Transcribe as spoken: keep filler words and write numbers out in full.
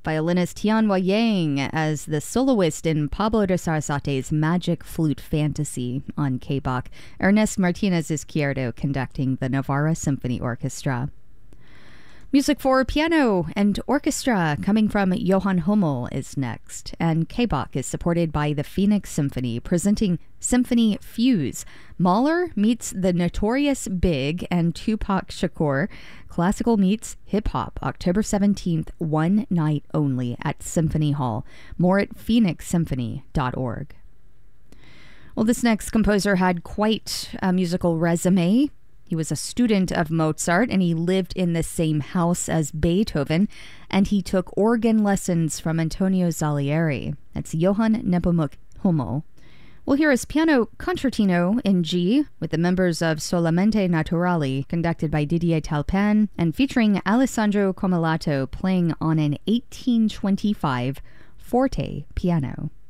Violinist Tianhua Yang as the soloist in Pablo de Sarasate's Magic Flute Fantasy on K B O C. Ernest Martinez Izquierdo conducting the Navarra Symphony Orchestra. Music for piano and orchestra coming from Johann Hummel is next, and K B O C is supported by the Phoenix Symphony, presenting Symphony Fuse. Mahler meets the Notorious Big and Tupac Shakur. Classical meets hip-hop, October seventeenth, one night only at Symphony Hall. More at phoenix symphony dot org. Well, this next composer had quite a musical resume. He was a student of Mozart, and he lived in the same house as Beethoven, and he took organ lessons from Antonio Salieri. That's Johann Nepomuk Hummel. We'll hear his piano concertino in G with the members of Solamente Naturali, conducted by Didier Talpin, and featuring Alessandro Comolato playing on an eighteen twenty-five forte piano.